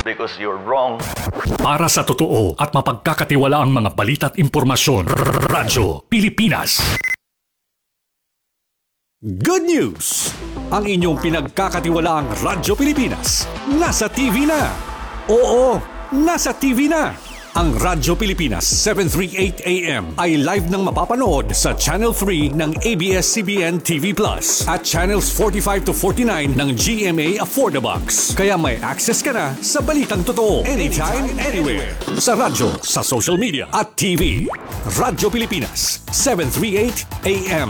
because you're wrong. Para sa totoo at mapagkakatiwalaang mga balita at impormasyon, Radyo Pilipinas. Good news! Ang inyong pinagkakatiwalaang Radyo Pilipinas nasa TV na. Oo, nasa TV na. Ang Radyo Pilipinas 738 AM ay live nang mapapanood sa Channel 3 ng ABS-CBN TV Plus at Channels 45 to 49 ng GMA Affordabox. Kaya may access ka na sa balitang totoo anytime, anywhere. Sa radyo, sa social media at TV. Radyo Pilipinas 738 AM.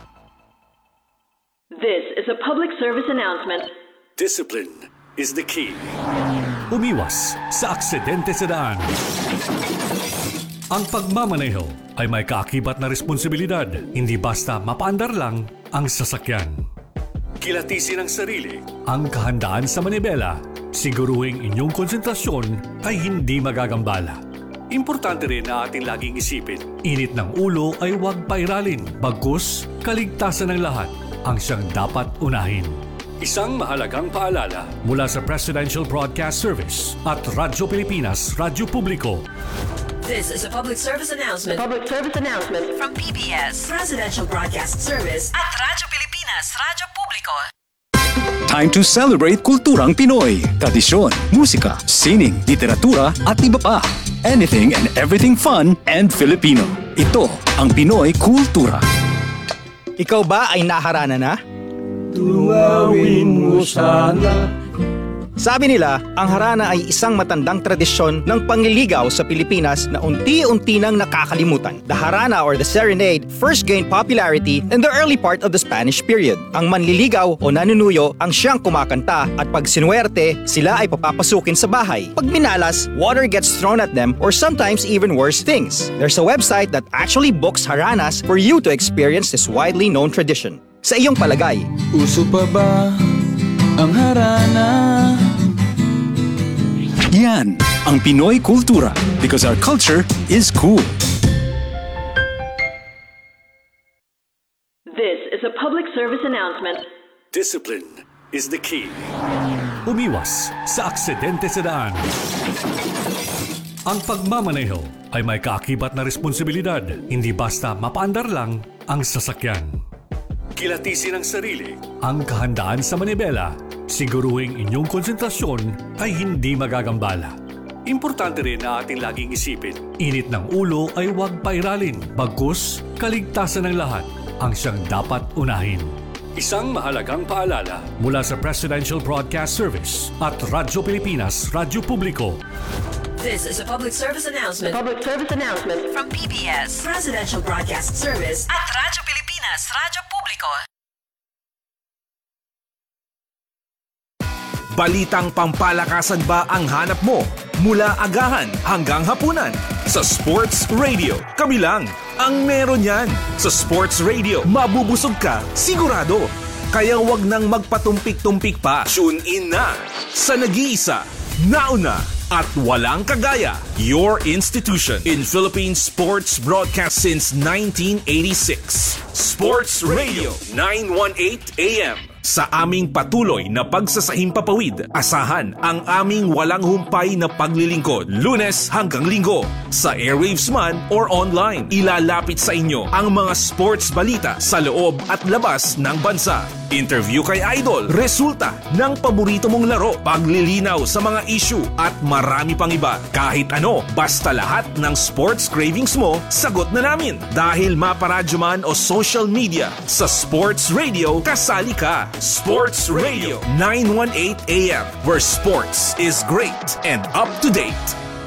This is a public service announcement. Discipline is the key. Umiwas sa aksidente sa daan. Ang pagmamaneho ay may kaakibat na responsibilidad, hindi basta mapaandar lang ang sasakyan. Kilatisin ang sarili, ang kahandaan sa manibela, siguruhing inyong konsentrasyon ay hindi magagambala. Importante rin na ating laging isipin, init ng ulo ay huwag pairalin, bagkus kaligtasan ng lahat ang siyang dapat unahin. Isang mahalagang paalala mula sa Presidential Broadcast Service at Radyo Pilipinas, Radyo Publiko. This is a public service announcement. Public service announcement From PBS, Presidential Broadcast Service at Radyo Pilipinas, Radyo Publiko. Time to celebrate kulturang Pinoy. Tradisyon, musika, sining, literatura at iba pa. Anything and everything fun and Filipino. Ito ang Pinoy Kultura. Ikaw ba ay naharana na? Tunawin mo sana. Sabi nila, ang harana ay isang matandang tradisyon ng pangliligaw sa Pilipinas na unti-unti nang nakakalimutan. The harana or the serenade first gained popularity in the early part of the Spanish period. Ang manliligaw o nanunuyo ang siyang kumakanta at pag sinuwerte, sila ay papapasukin sa bahay. Pag minalas, water gets thrown at them or sometimes even worse things. There's a website that actually books haranas for you to experience this widely known tradition. Sa iyong palagay, Uso pa ba ang harana? Yan ang Pinoy Kultura because our culture is cool. This is a public service announcement. Discipline is the key. Umiwas sa aksidente sa daan. Ang pagmamaneho ay may kaakibat na responsibilidad, hindi basta mapaandar lang ang sasakyan. Kilatisin ang sarili, ang kahandaan sa manibela, siguruhing inyong konsentrasyon ay hindi magagambala. Importante rin na ating laging isipin, init ng ulo ay huwag pairalin, bagkus kaligtasan ng lahat ang siyang dapat unahin. Isang mahalagang paalala mula sa Presidential Broadcast Service at Radyo Pilipinas, Radyo Publiko. This is a public service announcement. Public service announcement From PBS, Presidential Broadcast Service at Radyo Pilipinas, Radyo Publiko. Balitang pampalakasan ba ang hanap mo? Mula agahan hanggang hapunan. Sa Sports Radio, kami lang ang meron yan. Sa Sports Radio, mabubusog ka, sigurado. Kaya wag nang magpatumpik-tumpik pa. Tune in na sa nag-iisa, nauna, at walang kagaya, your institution in Philippine sports broadcast since 1986. Sports Radio 918 AM. Sa aming patuloy na pagsasahimpapawid, asahan ang aming walang humpay na paglilingkod, Lunes hanggang Linggo. Sa airwaves man or online, ilalapit sa inyo ang mga sports balita sa loob at labas ng bansa. Interview kay Idol, resulta ng paborito mong laro, paglilinaw sa mga issue at marami pang iba. Kahit ano, basta lahat ng sports cravings mo, sagot na namin. Dahil maparadyo man o social media, sa Sports Radio, kasali ka. Sports Radio 918 AM, where sports is great and up to date.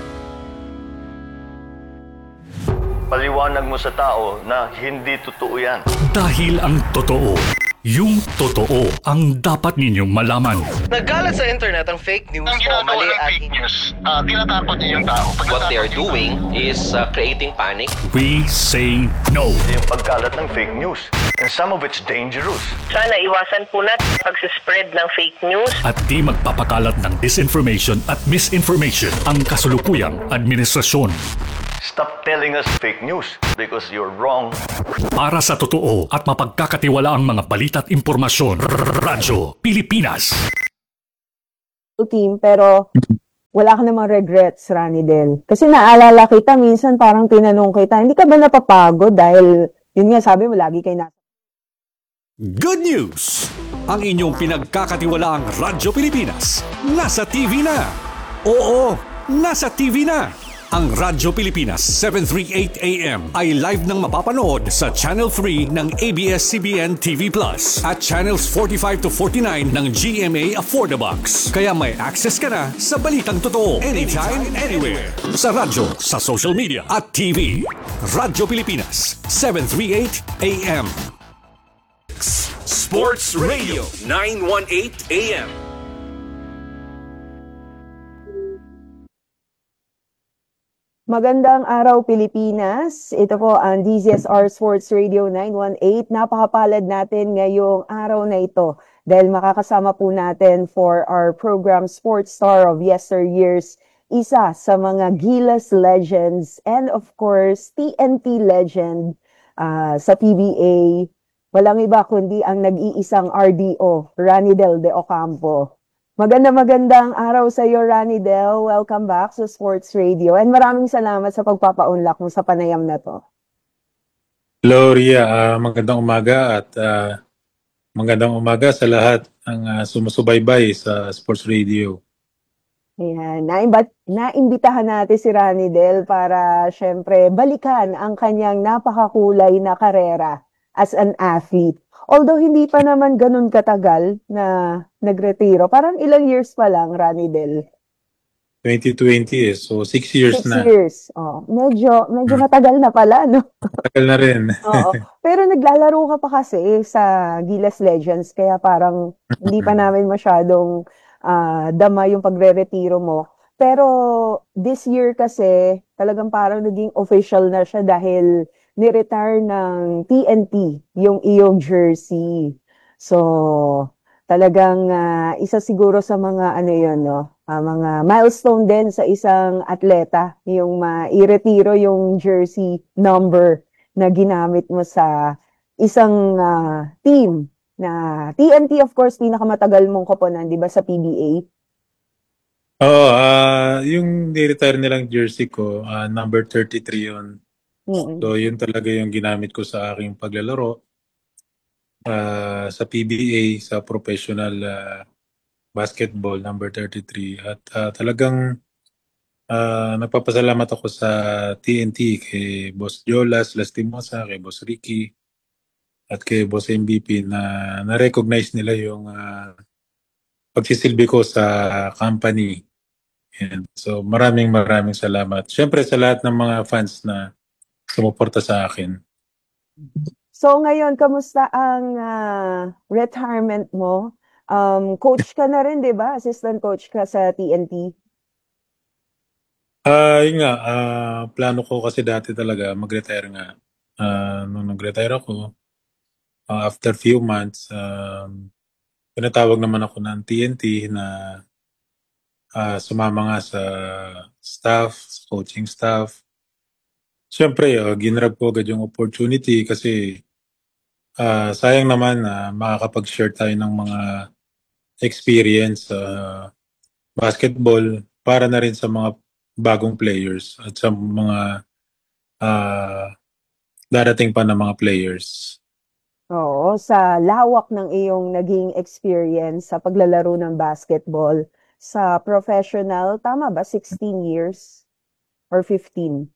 Paliwanag mo sa tao na hindi totoo yan. Dahil ang totoo, yung totoo ang dapat ninyong malaman. Nagkalat sa internet ang fake news Ang o ginagawa mali ng at fake news, tinatakot niyo yung tao. what they are doing is creating panic. We say no. Yung pagkalat ng fake news. And some of it's dangerous. Sana iwasan po natin pag-spread ng fake news. At di magpapakalat ng disinformation at misinformation ang kasulukuyang administrasyon. Stop telling us fake news because you're wrong. Para sa totoo at mapagkakatiwalaang mga balita at impormasyon, Radyo Pilipinas. Team, pero wala ka namang regrets, Ranidel. Kasi naalala kita, minsan parang tinanong kita, hindi ka ba napapagod dahil, yun nga sabi mo, lagi kayo na... Good news! Ang inyong pinagkakatiwalaang Radyo Pilipinas, nasa TV na! Oo, nasa TV na! Ang Radyo Pilipinas 738 AM ay live nang mapapanood sa Channel 3 ng ABS-CBN TV Plus at Channels 45 to 49 ng GMA Affordabox. Kaya may access ka na sa balitang totoo anytime, anywhere. Sa radyo, sa social media at TV. Radyo Pilipinas 738 AM. Sports Radio 918 AM. Magandang araw, Pilipinas. Ito po ang DZSR Sports Radio 918. Napakapalad natin ngayong araw na ito dahil makakasama po natin for our program Sports Star of Yesteryears, isa sa mga Gilas legends and of course TNT legend sa PBA. Walang iba kundi ang nag-iisang RDO, Ranidel de Ocampo. Magandang araw sa iyo, Ranidel. Welcome back sa Sports Radio. And maraming salamat sa pagpapaunlak mo sa panayam na to. Hello, Ria. Magandang umaga at magandang umaga sa lahat ng sumusubaybay sa Sports Radio. Ayan. Naimbitahan natin si Ranidel para syempre balikan ang kanyang napakakulay na karera as an athlete. Although hindi pa naman ganun katagal na nagretiro. Parang ilang years pa lang, Ranidel? 2020 so 6 years na. 6 years. Oh, medyo matagal na pala, no? Matagal na rin. Oo. Pero naglalaro ka pa kasi sa Gilas Legends, kaya parang hindi pa namin masyadong dama yung pagre-retiro mo. Pero this year kasi, talagang parang naging official na siya dahil ni-retire ng TNT yung iyong jersey. So, talagang isa siguro sa mga mga milestone din sa isang atleta yung i-retiro yung jersey number na ginamit mo sa isang team na TNT, of course, pinakamatagal mong koponan, di ba, sa PBA? Oo, yung ni-retire nilang jersey ko, number 33 yun. So, yun talaga yung ginamit ko sa aking paglalaro sa PBA, sa professional basketball, number 33. At talagang nagpapasalamat ako sa TNT, kay Boss Jolas Lastimosa, kay Boss Ricky, at kay Boss MVP na na-recognize nila yung pagsisilbi ko sa company. And so, maraming salamat. Siyempre sa lahat ng mga fans na sumuporta sa akin. So ngayon, kamusta ang retirement mo? Coach ka na rin, di ba? Assistant coach ka sa TNT? Yun nga, plano ko kasi dati talaga mag-retire nga. Nung nag-retire ako, after few months, pinatawag naman ako ng TNT na sumama nga sa staff, coaching staff. Siyempre, ginrab ko agad yung opportunity kasi sayang naman na makakapag-share tayo ng mga experience basketball para na rin sa mga bagong players at sa mga darating pa na mga players. Oo, sa lawak ng iyong naging experience sa paglalaro ng basketball sa professional, tama ba? 16 years or 15?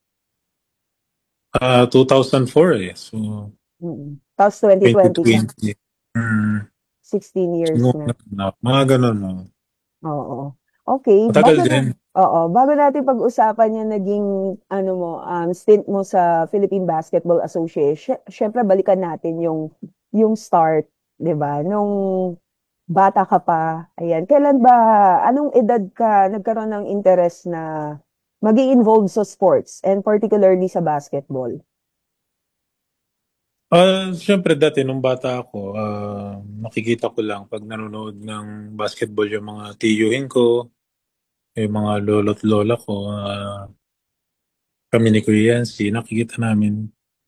2004 eh. So, tapos 2020. 16 years so, na. Mga ganun, no? Oo. Okay. Matagal din. Bago natin pag-usapan yung naging stint mo sa Philippine Basketball Association, syempre balikan natin yung start, 'di ba? Nung bata ka pa, ayan. Kailan ba, anong edad ka nagkaroon ng interest na maging involved sa sports and particularly sa basketball? Siyempre dati nung bata ako, nakikita ko lang pag nanonood ng basketball yung mga tiyuhin ko, yung mga lolo't lola ko, kami ni Kuya Yancy, nakikita namin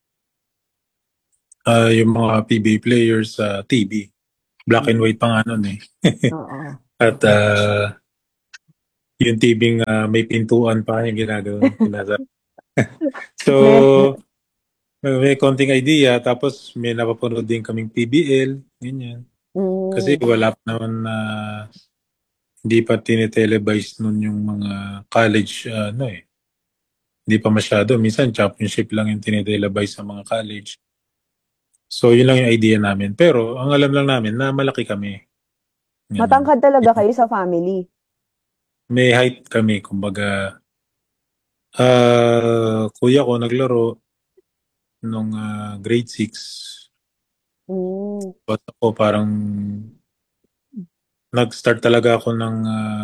yung mga PBA players sa TV. Black and white pa nga nun eh. At yung tibing may pintuan pa yung ginagawa. So, may konting idea. Tapos may napapanood din kaming PBL. Ganyan. Kasi wala pa naman na hindi pa tinitelevise nun yung mga college, Hindi pa masyado. Minsan, championship lang yung tinitelevise sa mga college. So, yun lang yung idea namin. Pero, ang alam lang namin na malaki kami. Ganun. Matangkad talaga kayo sa family. May height kami, kumbaga. Kuya ko naglaro nung grade 6. But ako parang nag-start talaga ako ng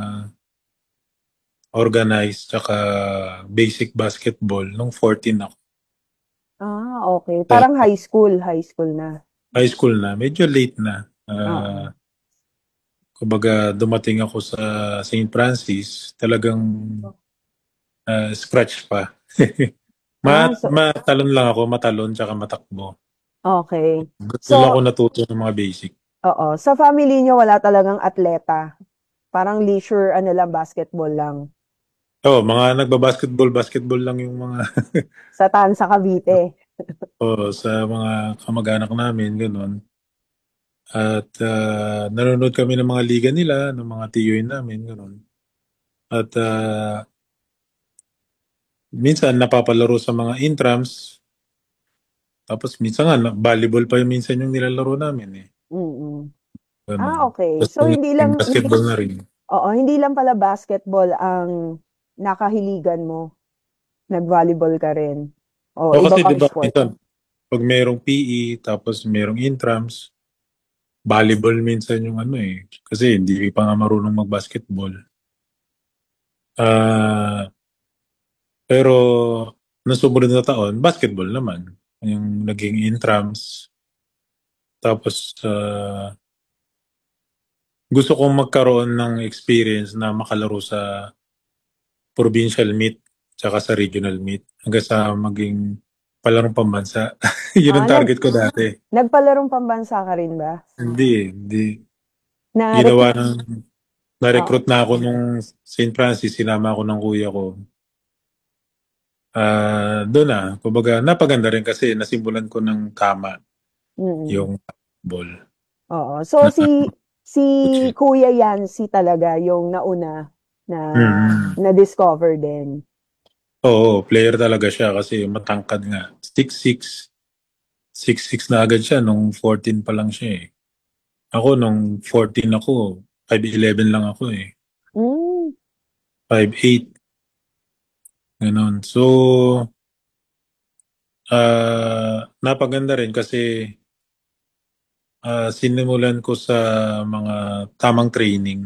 organized tsaka basic basketball nung 14 ako. Okay. Parang high school na. High school na, medyo late na. Kumbaga dumating ako sa St. Francis, talagang scratch pa. Matalon lang ako, matalon tsaka matakbo. Okay. Gusto lang ako natuto ng mga basic. Oo. Sa family niyo wala talagang atleta. Parang leisure, lang, basketball lang. Mga basketball lang yung mga sa Tansa, Cavite. sa mga kamag-anak namin, gano'n. At nanonood kami ng mga liga nila, ng mga tiyuin namin, gano'n. At minsan napapalaro sa mga intrams. Tapos minsan nga, volleyball pa yung minsan yung nilalaro namin. Okay. So hindi lang basketball na rin. Oo, hindi lang pala basketball ang nakahiligan mo. Nag-volleyball ka rin. Iba Kasi pang diba, sport. minsan, pag merong PE, tapos merong intrams, volleyball minsan yung kasi hindi pa nga marunong mag-basketball. Pero nung sumunod na taon, basketball naman. Yung naging intrams. Tapos gusto kong magkaroon ng experience na makalaro sa provincial meet tsaka sa regional meet hanggang sa maging palarong pambansa. Yun ang target ko dati. Nagpalarong pambansa ka rin ba? Hindi. Ginawa na-recruit na ako nung St. Francis, sinama ako ng kuya ko. Doon na, kumbaga napaganda rin kasi nasimulan ko ng tama yung ball. Oo. So si Kuya Yancy talaga yung nauna na-discover din. Oo, player talaga siya kasi matangkad nga. 6'6". 6'6 na agad siya nung 14 pa lang siya eh. Ako nung 14 ako, 5'11 lang ako eh. 5'8". Ganon. So, napaganda rin kasi sinimulan ko sa mga tamang training.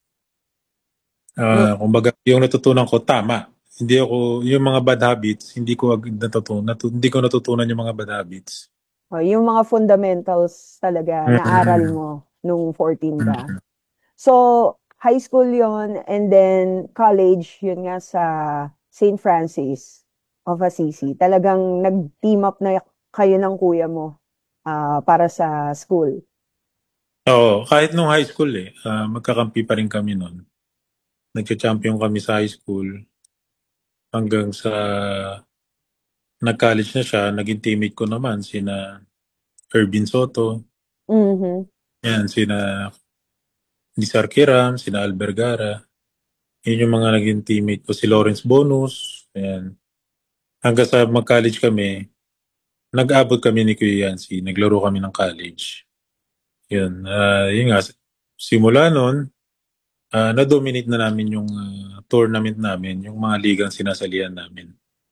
Kumbaga, yung natutunan ko, tama. Hindi ako, yung mga bad habits, hindi ko natutunan yung mga bad habits. Yung mga fundamentals talaga, naaral mo nung 14 ka. So, high school yon and then college, yun nga sa St. Francis of Assisi. Talagang nag-team up na kayo ng kuya mo para sa school. Oo, kahit nung high school magkakampi pa rin kami noon. Nagcha-champion kami sa high school hanggang sa nag-college na siya, naging teammate ko naman sina Ervin Soto. Yan, sina Lizar Kiram, sina Albergara. Yun yung mga naging teammate ko. Si Lawrence Bonus. Ayan. Hanggang sa mag-college kami, nag-abot kami ni Kuya Yancy. Naglaro kami ng college. Yun. Yun nga, simula nun, na-dominate na namin yung tournament namin, yung mga ligang sinasalihan namin.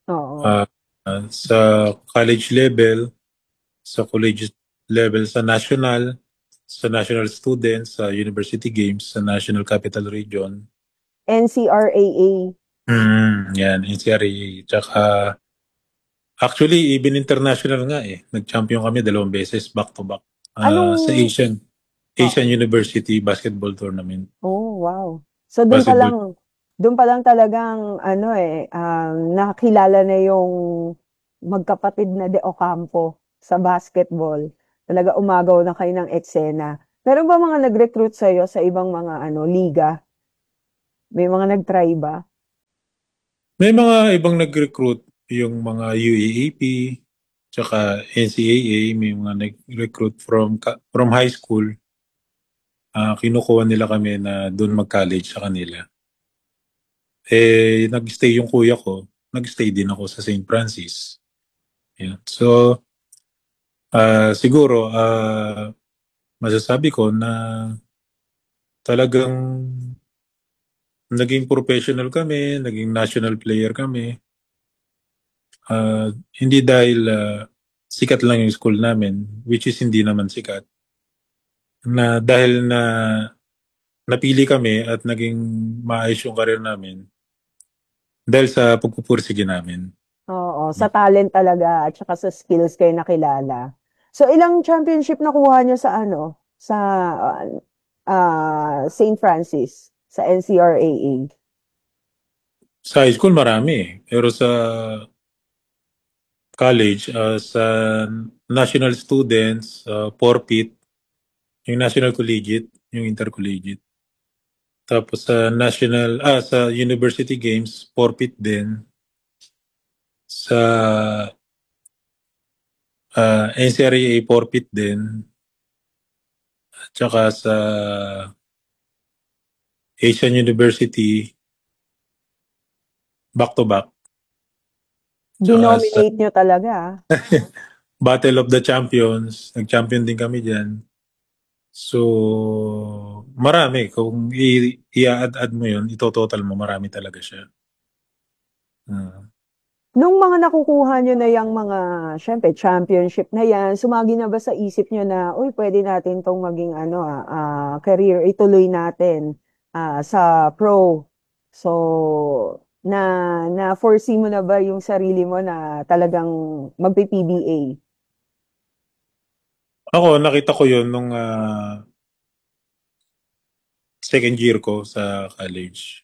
Sa college level, sa college level, sa national students, sa university games, sa National Capital Region. NCRAA. Yan, NCRAA. Tsaka, actually, even international nga Nag-champion kami 2 beses, back-to-back. Sa Asian University Basketball Tournament. Oh, wow. So, doon pa lang talagang, nakilala na yung magkapatid na De Ocampo sa basketball. Talaga umagaw na kayo ng eksena. Meron ba mga nag-recruit sa'yo sa ibang mga liga? May mga nag-try ba? May mga ibang nag-recruit, yung mga UAAP, tsaka NCAA, may mga nag-recruit from high school. Kinukuha nila kami na doon mag-college sa kanila. Nag-stay yung kuya ko, nag-stay din ako sa St. Francis. Yeah. So, siguro, masasabi ko na talagang naging professional kami, naging national player kami. Hindi dahil sikat lang yung school namin, which is hindi naman sikat. Na dahil na napili kami at naging maayos yung career namin dahil sa pagpupursige namin. Oo, sa talent talaga at saka sa skills kayo nakilala. So ilang championship nakuha niyo sa ano? Sa St. Francis, sa NCRAA? Sa high school marami pero sa college, sa national students, forfeit, yung national collegiate, yung intercollegiate. Tapos sa university games, forfeit din. Sa NCRAA forfeit din. At saka sa Asian University, back-to-back. Dinominate nyo talaga. Battle of the Champions, nag-champion din kami dyan. So, marami. Kung i-add mo yun, ito-total mo, marami talaga siya. Nung mga nakukuha nyo na yung mga, syempre, championship na yan, sumagi na ba sa isip nyo na, uy, pwede natin tong maging career, ituloy natin sa pro. So, na-foresee mo na ba yung sarili mo na talagang magpi-PBA? Ako, nakita ko yun nung second year ko sa college.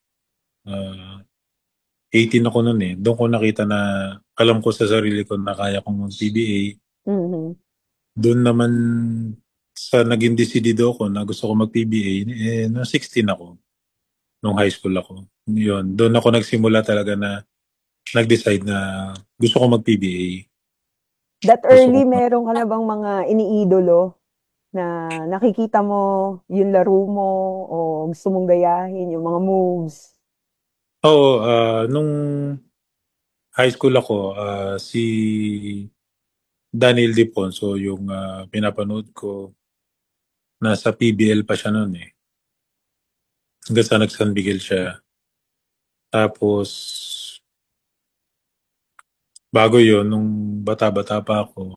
18 ako noon eh. Doon ko nakita na alam ko sa sarili ko na kaya kong mag-PBA. Mm-hmm. Doon naman sa naging decidido ko na gusto ko mag-PBA, no 16 ako. Nung high school ako. Yun, doon ako nagsimula talaga na nag-decide na gusto ko mag-PBA. That early, meron ka na bang mga iniidolo na nakikita mo yung laro mo o gusto mong gayahin, yung mga moves? Oo, nung high school ako, si Daniel Diponso, yung pinapanood ko, nasa PBL pa siya noon eh. Hanggang sa nag-San Miguel siya. Tapos, bago yon nung bata-bata pa ako,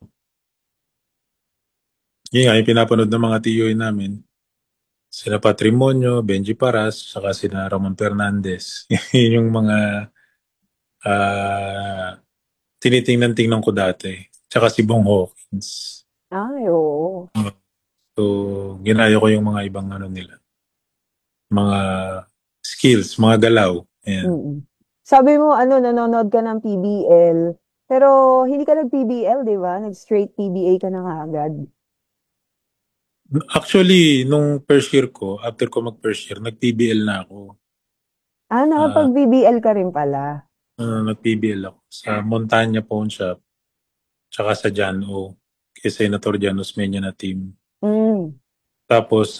yun nga, yung pinapanood ng mga tiyoy namin, sina Patrimonio, Benji Paras, saka sina Ramon Fernandez. Yung mga tinitingnan-tingnan ko dati. Tsaka si Bong Hawkins. Ay, oo. So, ginaya ko yung mga ibang nila. Mga skills, mga galaw. Ayan. Sabi mo, nanonood ka ng PBL, pero hindi ka nag-PBL, di ba? Nag-straight PBA ka na agad. Actually, nung first year ko, after ko mag-first year, nag-PBL na ako. Nakapag-PBL ka rin pala. Nag-PBL ako sa Montana Pawn Shop, tsaka sa John O. Kay Senator Jan Osmeña na team. Tapos,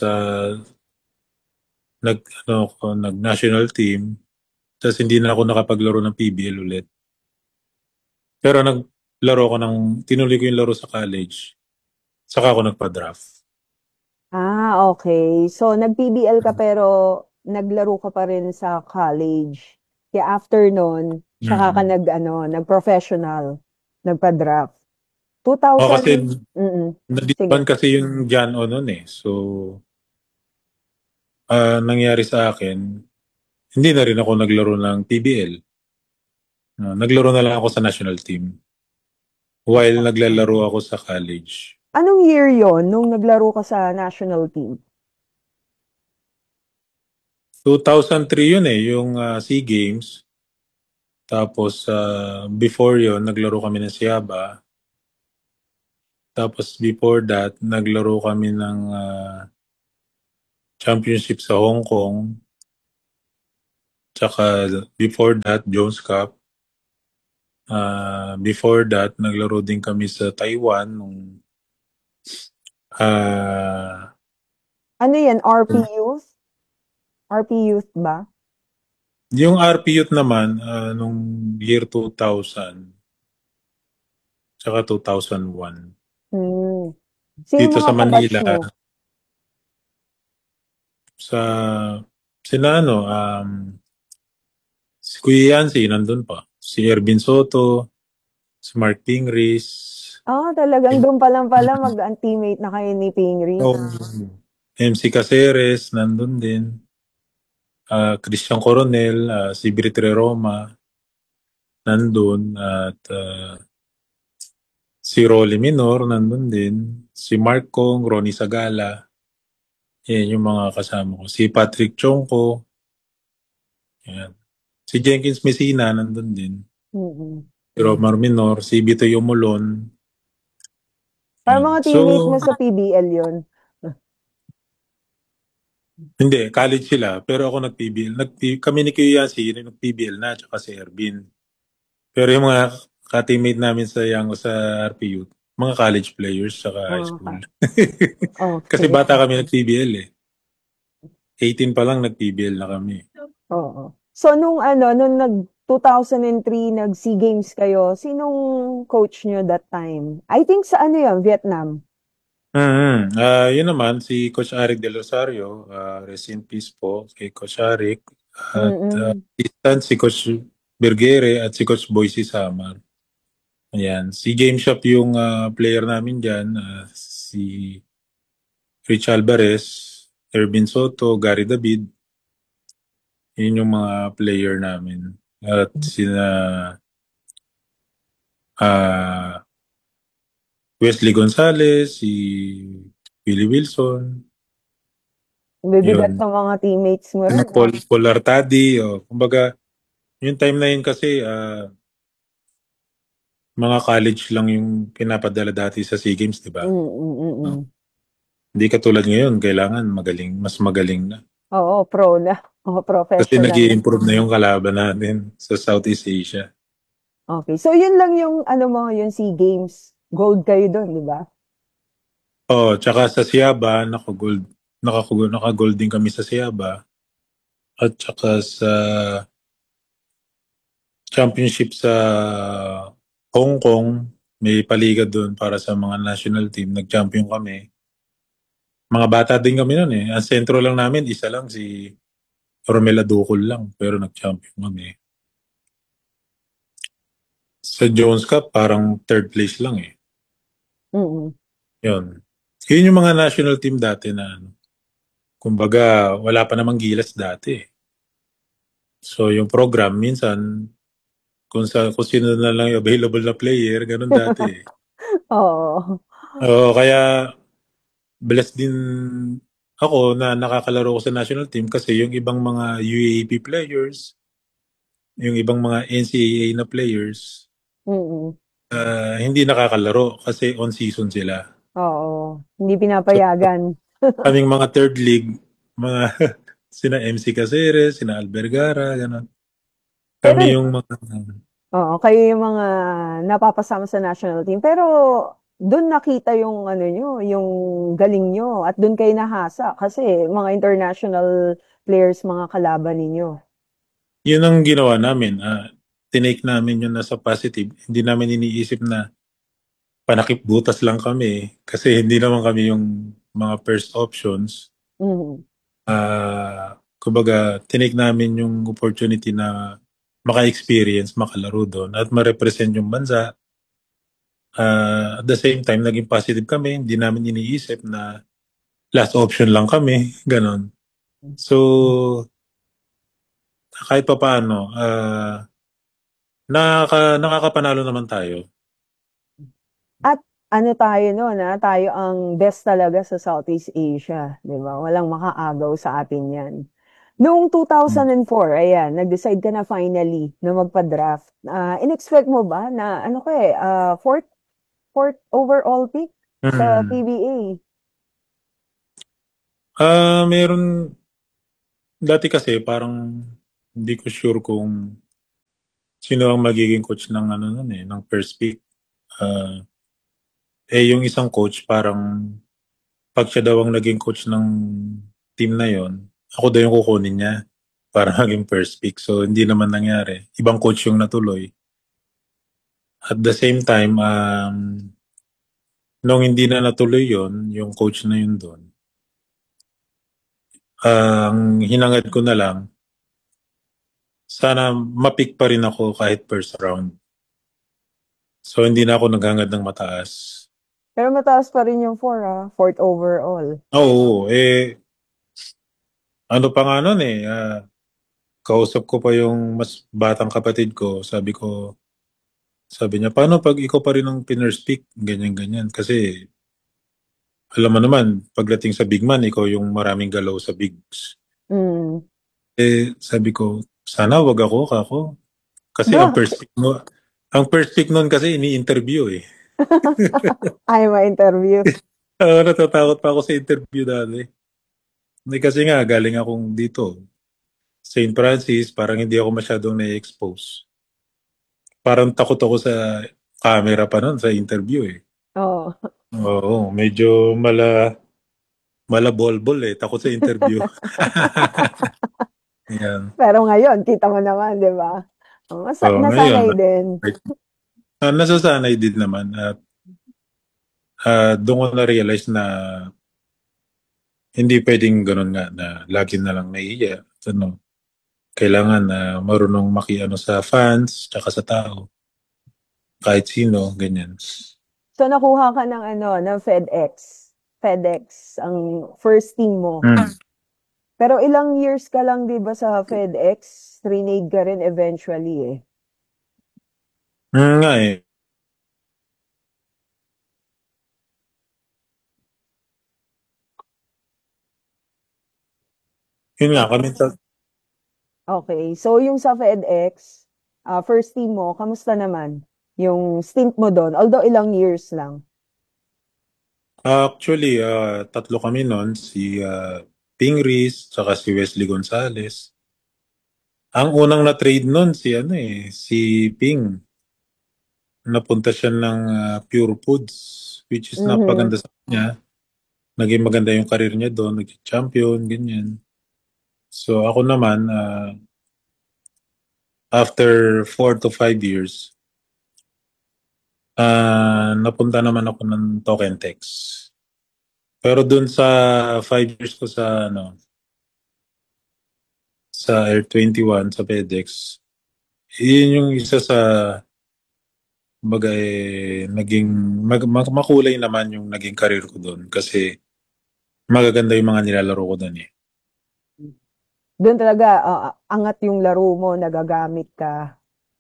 nag-national team. Tapos hindi na ako nakapaglaro ng PBL ulit. Pero tinuloy ko yung laro sa college. Saka ako nagpa-draft. Okay. So, nag-PBL ka pero naglaro ka pa rin sa college. Kaya after nun, saka ka nag-professional, nagpa-draft. 2000... kasi nadipan kasi yung Jan O nun eh. So, nangyari sa akin, hindi na rin ako naglaro ng PBL. Naglaro na lang ako sa national team while naglalaro ako sa college. Anong year yon nung naglaro ka sa national team? 2003 yun eh, yung SEA Games. Tapos, before yon naglaro kami ng Siaba. Tapos, before that, naglaro kami ng championship sa Hong Kong. Tsaka before that, Jones Cup. Before that, naglaro din kami sa Taiwan nung Ano yan? RP Youth? RP Youth ba? yung RP Youth naman, nung year 2000, tsaka 2001. Sino Dito mga sa kabatch Manila, mo? sila si Kuya Yancy, nandun pa. Si Ervin Soto, si Mark Pingris. Talagang doon pa lang pala mag-teammate na kayo ni Pingris. MC Caceres, nandun din. Christian Coronel, si Britre Roma, nandun. At si Rolly Minor, nandun din. Si Mark Kong, Ronnie Sagala. Yan yung mga kasama ko. Si Patrick Chongko. Yan. Si Jenkins Messina, nandun din. Si Romar Minor, si Bito Yumulon. Para mga teammates mo sa PBL yun? Hindi, college sila. Pero ako nag-PBL. Kami ni Kuya Yancy, nag-PBL na, tsaka si Ervin. Pero yung mga ka-teammate namin sa RPU, mga college players tsaka high school. Kasi bata kami nag-PBL eh. 18 pa lang nag-PBL na kami. Oo. So nung nung 2003 nag-SEA Games kayo, sinong coach nyo that time? I think sa Vietnam. Yun naman, si Coach Arik Del Rosario, rest in peace po kay Coach Arik. At si Coach Bergere at si Coach Boyce Samar. Ayan. Si Game Shop yung player namin dyan. Si Rich Alvarez, Ervin Soto, Gary David. Yun yung mga player namin. At sina Wesley Gonzalez, si Willie Wilson. Bibigat ng mga teammates mo rin. Paul Artadi. Kumbaga, yung time na yun kasi mga college lang yung pinapadala dati sa SEA Games, di ba? Hindi katulad ngayon, kailangan mas magaling na. Oo, pro na. Professional. Kasi nag-i-improve na yung kalaban natin sa Southeast Asia. Okay. So, yun lang yung, yung SEA Games. Gold kayo doon, di ba? Tsaka sa Siaba, naka-gold din kami sa Siaba. At tsaka sa championship sa Hong Kong, may paliga doon para sa mga national team. Nag-champion kami. Mga bata din kami noon eh. Ang sentro lang namin, isa lang si Romela Ducol lang, pero nag-champion kami. Sa Jones Cup, parang third place lang eh. Yun. Yun yung mga national team dati na kumbaga, wala pa namang Gilas dati. So, yung program, minsan, kung sino na lang yung available na player, ganun dati. Kaya, blessed din ako na nakakalaro ko sa national team kasi yung ibang mga UAAP players, yung ibang mga NCAA na players, hindi nakakalaro kasi on season sila. Hindi pinapayagan. Kaming mga third league, mga sina MC Caceres, sina Albergara, gano'n. Kami yung mga... kayo yung mga napapasama sa national team. Pero doon nakita yung yung galing nyo at doon kayo nahasa kasi mga international players mga kalaban ninyo. Yun ang ginawa namin. Tinake namin yun nasa positive. Hindi namin iniisip na panakipbutas lang kami kasi hindi naman kami yung mga first options. Kumbaga, tinake namin yung opportunity na maka-experience, makalaro doon at ma-represent yung bansa. At the same time, naging positive kami. Hindi namin iniisip na last option lang kami. Ganon. So, kahit pa paano, nakakapanalo naman tayo. At tayo noon, tayo ang best talaga sa Southeast Asia. Di ba? Walang makaagaw sa atin yan. Noong 2004, ayan, nag-decide ka na finally na magpa-draft. In-expect mo ba na, fourth overall pick sa PBA? Meron, dati kasi parang Hindi ko sure kung sino ang magiging coach ng ano nun ng first pick. Yung isang coach parang pag siya daw ang naging coach ng team na yon, ako daw yung kukunin niya para maging first pick. So hindi naman nangyari. Ibang coach yung natuloy. At the same time, nung hindi na natuloy yon, yung coach na yun doon, ang hinangad ko na lang, sana mapick pa rin ako kahit first round. So hindi na ako naghangad ng mataas. Pero mataas pa rin yung 4, fourth overall. Oo, ano pa nga nun kausap ko pa yung mas batang kapatid ko, sabi niya, paano pag ikaw pa rin ang piners pick? Ganyan. Kasi, alam mo naman, pagdating sa big man, ikaw yung maraming galaw sa bigs. Sabi ko, sana wag ako. Kasi ang first pick nun kasi ini-interview Ay, ma-interview. Natatakot pa ako sa interview dati. Kasi nga, galing akong dito. St. Francis, parang hindi ako masyadong na-expose. Parang takot ako sa camera pa nun, sa interview Oo, medyo bol takot sa interview. Yan. Pero ngayon, kita mo naman, di ba? Nasanay din. Nasasanay din naman at doon ko na-realize na hindi pwedeng ganun nga na lagi na lang nahihiya. Kailangan na marunong makiano sa fans tsaka sa tao. Kahit sino, ganyan. So nakuha ka ng FedEx. FedEx ang first team mo. Pero ilang years ka lang 'di ba sa FedEx? Reneged ka rin eventually Nga Yun nga, kami Okay. So yung sa FedEx, first team mo, kamusta naman? Yung stint mo doon, although ilang years lang. Actually, tatlo kami noon, si Ping Riz, tsaka si Wesley Gonzalez. Ang unang na-trade noon si Ping. Napunta siya ng Pure Foods, which is napaganda sa kanya. Naging maganda yung career niya doon, nag-champion, ganyan. So ako naman, after 4 to 5 years, napunta naman ako ng Tokentex. Pero dun sa 5 years ko sa Air 21 sa FedEx, yun yung isa sa naging makulay naman yung naging career ko doon kasi magaganda yung mga nilalaro ko doon Doon talaga angat yung laro mo, nagagamit ka.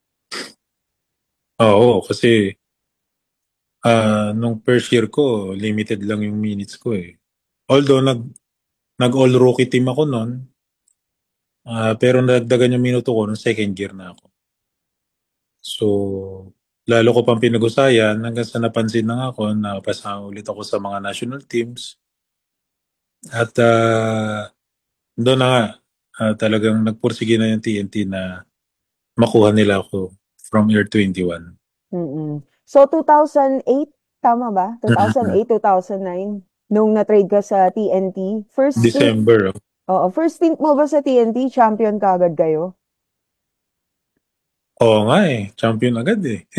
Oo, kasi nung first year ko, limited lang yung minutes ko Although nag-all rookie team ako noon, pero nadagdagan yung minuto ko nung second year na ako. So, lalo ko pang pinag-usayan hanggang sa napansin na ako na pasama ulit ako sa mga national teams. At doon na nga, talagang nagpursige na yung TNT na makuha nila ako from Air 21. So 2008, tama ba? 2008, 2009, nung na-trade ka sa TNT. December. First stint mo ba sa TNT? Champion ka agad kayo? Oo nga champion agad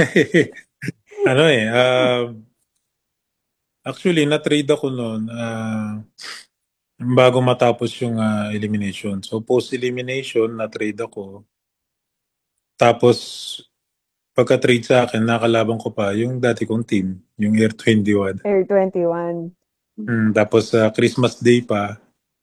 actually na-trade ako noon bago matapos yung elimination. So post-elimination, na-trade ako. Tapos pagka-trade sa akin, nakalaban ko pa yung dati kong team, yung Air 21. Air 21. Tapos Christmas Day pa,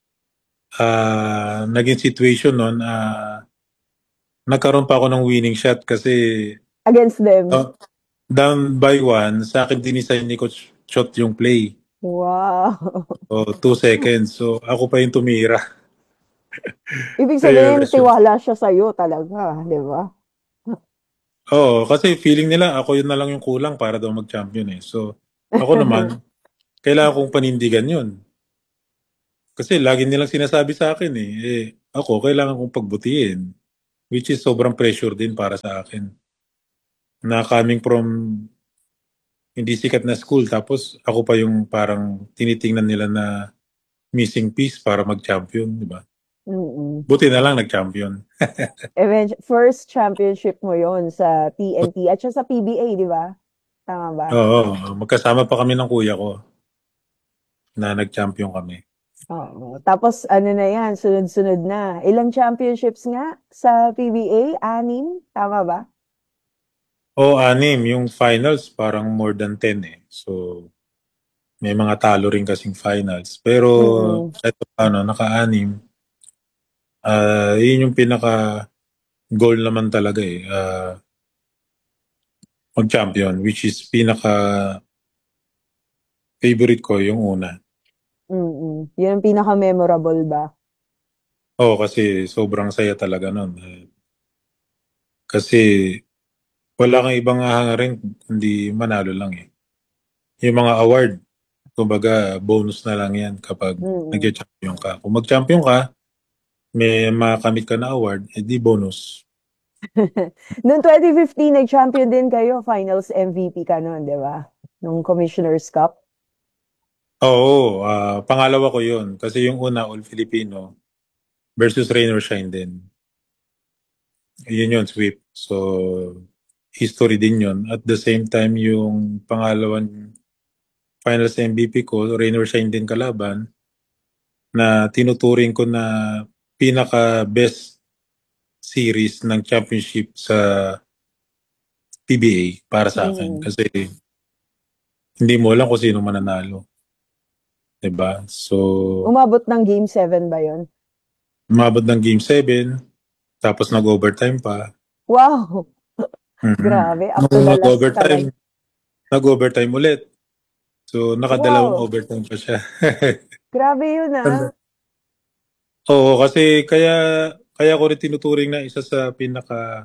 naging situation noon, nagkaroon pa ako ng winning shot kasi against them. Down by 1, sa akin dinisign ni Coach Shot yung play. Wow. 2 seconds. So ako pa yung tumira. Ibig sabihin, tiwala siya sa'yo talaga, di ba? Oo, kasi feeling nila ako yun na lang yung kulang para daw mag-champion So ako naman, kailangan kong panindigan yun. Kasi lagi nilang sinasabi sa akin ako, kailangan kong pagbutihin. which is sobrang pressure din para sa akin. Na coming from hindi sikat na school, tapos ako pa yung parang tinitingnan nila na missing piece para mag-champion, di ba? Mm. Buti na lang nag-champion. First championship mo yon sa TNT at siya sa PBA, di ba? Tama ba? Oo, magkasama pa kami ng kuya ko na nag-champion kami. Oo. Tapos ano na yan, sunod-sunod na. Ilang championships nga sa PBA? 6? Tama ba? Oo, 6. Yung finals parang more than 10 eh. So, may mga talo rin kasing finals. Pero, eto naka-6. Yun yung pinaka-goal naman talaga eh. Mag-champion, which is pinaka-favorite ko yung una. Yun ang pinaka-memorable ba? Oo, kasi sobrang saya talaga nun. Kasi wala kang ibang hahangarin kundi manalo lang eh. Yung mga award, kumbaga bonus na lang yan kapag nag-champion ka. Kung mag-champion ka, may makamit ka na award, edi bonus. Noong 2015, nag-champion din kayo. Finals MVP ka noon, di ba? Nung Commissioner's Cup. Oo, pangalawa ko yun. Kasi yung una, All Filipino versus Rain or Shine din. Yun yun, sweep. So, history din yun. At the same time, yung pangalawang finals MVP ko, Rain or Shine din kalaban, na tinuturing ko na pinaka-best series ng championship sa PBA para sa akin. Kasi hindi mo alam kung sino mananalo. Diba? So, umabot ng Game 7 ba yun? Umabot ng Game 7, tapos nag-overtime pa. Wow! Grabe. Up to the last talaga. Nag-overtime ulit. So, nakadalawang overtime pa siya. Grabe yun Oo, kasi kaya ko rin tinuturing na isa sa pinaka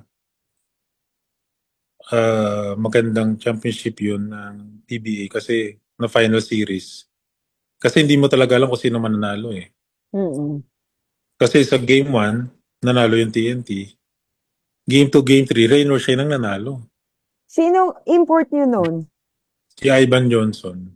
magandang championship yun ng PBA kasi na final series. Kasi hindi mo talaga alam kung sino mananalo eh. Kasi sa Game 1, nanalo yung TNT. Game 2, Game 3, Rain or Shine ang nanalo. Sinong import nyo noon? Si Ivan Johnson.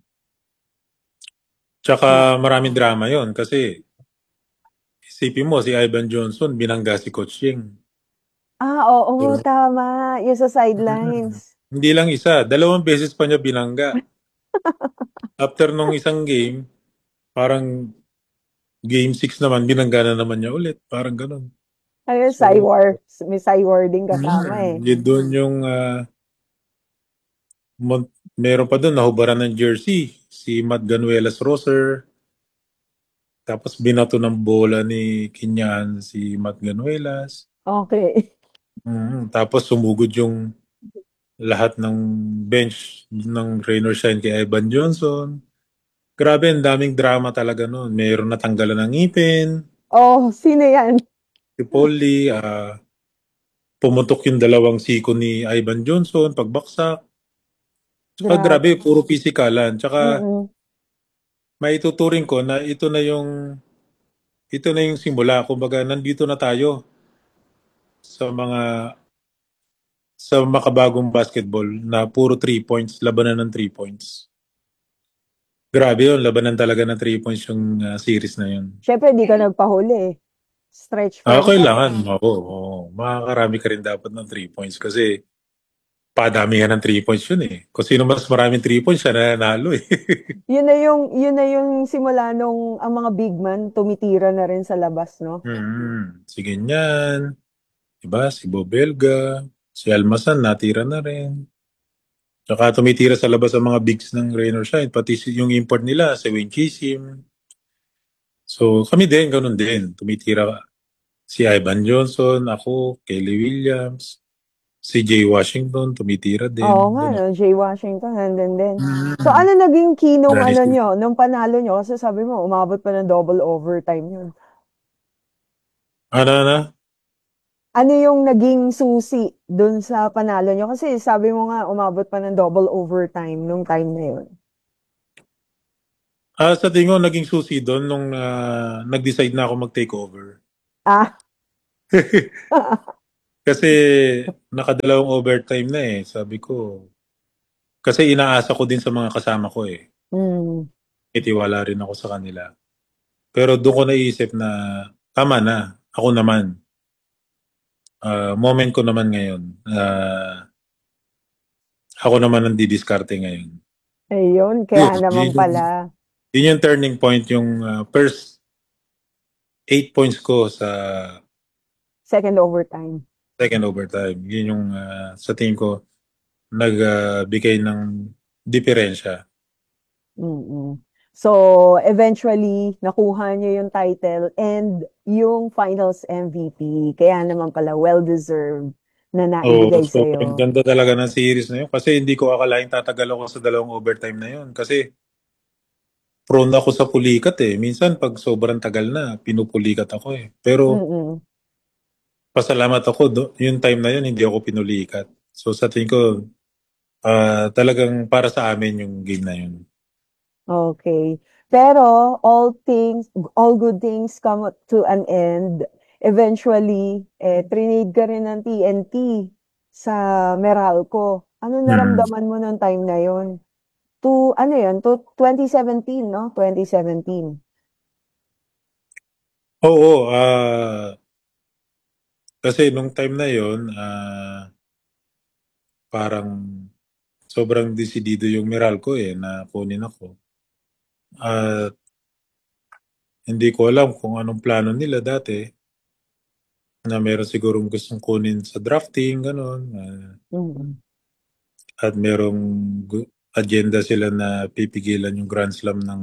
Tsaka maraming drama yon kasi isipin mo, si Ivan Johnson, binangga si Coach Ying. Oo, tama. Yung sa sidelines. Hindi lang isa, 2 beses pa niya binangga. After nung isang game, parang Game 6 naman, binangga na naman niya ulit. Parang ganun. May Cywar din kasama eh. Yun doon yung meron pa doon, nahubaran ng jersey. Si Matt Ganuelas Roser. Tapos binato ng bola ni Kinyan si Matt Ganuelas. Okay. Tapos sumugod yung lahat ng bench ng Rain or Shine kay Ivan Johnson. Grabe, ang daming drama talaga noon. Mayroon natanggalan ng ngipin. Sino yan? Si Polly, pumutok yung 2 siko ni Ivan Johnson, pagbaksak. Tsaka grabe, puro pisikalan. Tsaka maituturing ko na ito na yung simula. Kumbaga, nandito na tayo sa makabagong basketball na puro 3 points, labanan ng 3 points. Grabe yun, labanan talaga ng 3 points yung series na yun. Siyempre, di ka nagpahuli. Stretch for kailangan. Oo. Makakarami ka rin dapat ng 3 points kasi padamihan ng 3 points yun eh. Kung sino mas maraming 3 points, siya nanalo eh. yun na yung simula nung ang mga big man tumitira na rin sa labas, no? Si Ganyan, diba? Si Bobelga, si Almasan, natira na rin. Tsaka tumitira sa labas ang mga bigs ng Rain or Shine. Pati yung import nila, si Wayne Chisim. So kami din, ganun din. Tumitira si Ivan Johnson, ako, Kelly Williams, si Jay Washington, tumitira din. Oo nga, no? Jay Washington, nandun din. So ano naging key nung nung panalo nyo? Kasi sabi mo, umabot pa ng double overtime yun. Ano yung naging susi dun sa panalo nyo? Kasi sabi mo nga, umabot pa ng double overtime nung time na yun. Sa tingin ko, naging susi doon nung nag-decide na ako mag-take over. Kasi nakadalawang overtime na eh. Sabi ko, kasi inaasa ko din sa mga kasama ko eh. Mm. Itiwala rin ako sa kanila. Pero doon ko naisip na tama na, ako naman. Moment ko naman ngayon. Ako naman ang didiskarte ngayon. Ayun, kaya naman pala. Yun yung turning point, yung first 8 points ko sa second overtime. Yun yung sa tingin ko nagbigay ng diferensya. Mm-mm. So, eventually, nakuha niyo yung title and yung finals MVP. Kaya naman pala, well-deserved na naibigay So, sa'yo. ang ganda talaga ng series na yun. Kasi hindi ko akalain tatagal ako sa dalawang overtime na yun. Kasi prone ako sa pulikat eh. Minsan pag sobrang tagal na, pinupulikat ako eh. Pero pasalamat ako, yung time na yun, hindi ako pinulikat. So sa tingin ko, talagang para sa amin yung game na yun. Okay. Pero all good things come to an end. Eventually, trinade ka rin ng TNT sa Meralco. Ano naramdaman mo nung time na yun? To 2017, no? 2017. Oo, kasi nung time na yun, parang sobrang desidido yung Meralco eh, na kunin ako. At hindi ko alam kung anong plano nila dati. Na meron sigurong gustong kunin sa drafting, gano'n. At merong agenda sila na pipigilan yung Grand Slam ng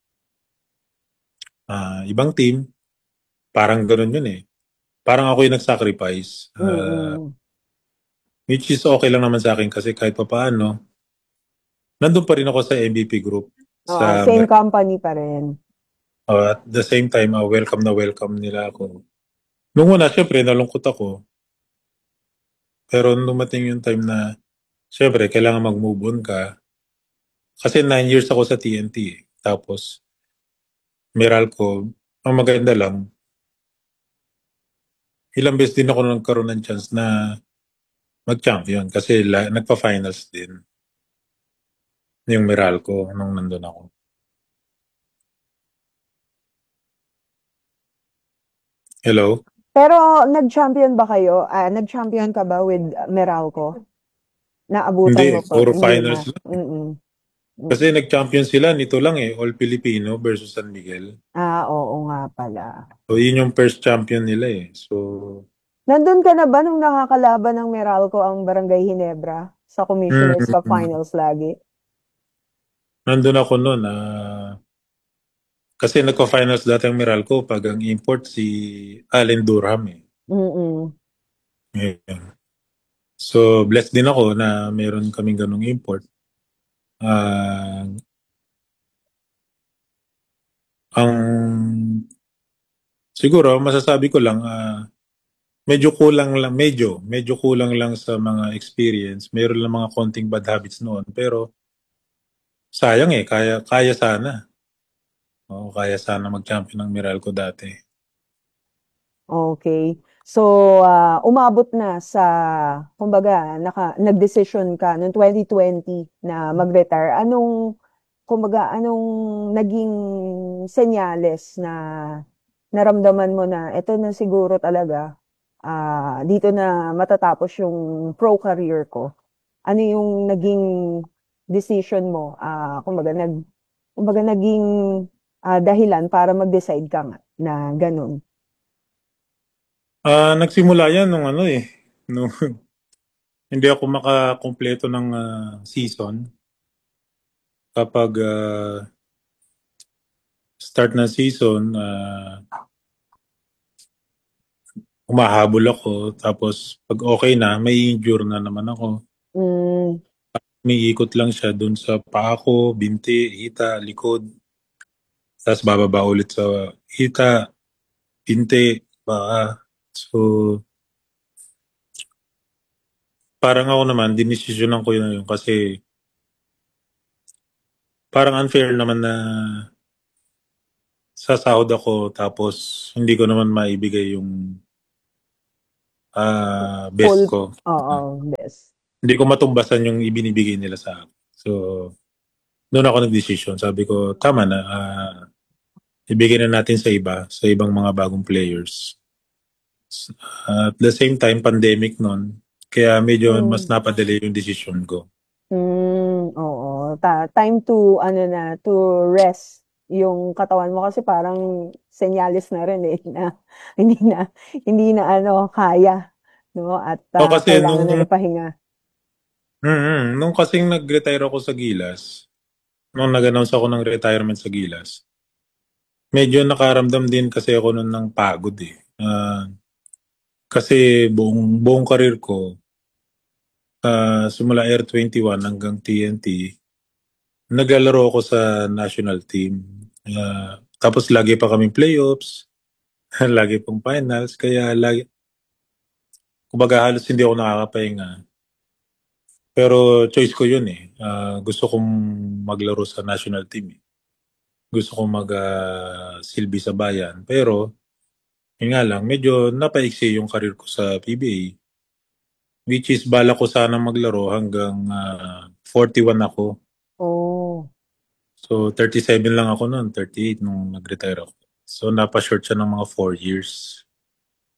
ibang team. Parang gano'n yun eh. Parang ako yung nag-sacrifice. Which is okay lang naman sa akin kasi kahit pa paano, nandun pa rin ako sa MVP group. Same company pa rin. At the same time, welcome na welcome nila ako. Nung una, syempre, nalungkot ako. Pero dumating yung time na, syempre, kailangan mag-move on ka. Kasi 9 years ako sa TNT. Tapos, Meralco, ang maganda lang, ilang beses din ako nagkaroon ng chance na mag-champion. Kasi nagpa-finals din. Yung Meralco, nung nandun ako. Hello? Pero nag-champion ba kayo? Nag-champion ka ba with Meralco? Naabutan mo pa? Puro Hindi finals na. lang. Kasi nag-champion sila, nito lang eh, All Filipino versus San Miguel. Oo nga pala. So, yun yung first champion nila eh. So, nandun ka na ba nung nakakalaban ng Meralco ang Barangay Ginebra sa Commissioner's Cup Finals lagi? Nandun ako noon. Kasi nagko-finals dati ang Meralco pag ang import si Allen Durham eh. Yeah. So, blessed din ako na meron kaming ganung import. Siguro, masasabi ko lang, medyo kulang lang sa mga experience. Meron lang mga konting bad habits noon. Pero, sayang eh, kaya sana. Kaya sana mag-champion ng Meralco dati. Okay. So, umabot na sa, kumbaga, nag-decision ka noong 2020 na mag-retire. Anong naging senyales na naramdaman mo na ito na siguro talaga, dito na matatapos yung pro career ko? Ano yung naging decision mo? Kumbaga naging dahilan para mag-decide ka nga na ganun? Nagsimula yan nung nung hindi ako makakompleto ng season. Kapag start ng season, humahabol ako. Tapos pag okay na, may injure na naman ako. May ikot lang siya dun sa paa ko, binti, hita, likod. Tapos bababa ulit sa hita, binti, paa. So, parang ako naman, dinesisyonan ko yun kasi parang unfair naman na sasahod ako tapos hindi ko naman maibigay yung best Full, ko. oo, best. Hindi ko matumbasan yung ibinibigay nila sa akin. So, doon ako nag-decision. Sabi ko, tama na. Ibigay na natin sa iba, sa ibang mga bagong players. At the same time, pandemic nun. Kaya medyo mas napadali yung decision ko. Oo. Time to, to rest yung katawan mo kasi parang senyales na rin na hindi na kaya, no? At Kasi kailangan na ipahinga. Nung kasing nag-retire ako sa Gilas, nung nag-announce ako ng retirement sa Gilas, medyo nakaramdam din kasi ako nun ng pagod eh. Kasi buong karir ko, simula Air 21 hanggang TNT, naglalaro ako sa national team. Tapos lagi pa kaming playoffs, lagi pong finals, kaya kumbaga halos hindi ako nakakapahinga. Pero choice ko yun eh. Gusto kong maglaro sa national team eh. Gusto kong silbi sa bayan. Pero, yun nga lang, medyo napaiksi yung karir ko sa PBA. Which is, bala ko sana maglaro hanggang 41 ako. Oh. So, 37 lang ako noon, 38 nung nag-retire ako. So, napashort siya ng mga 4 years.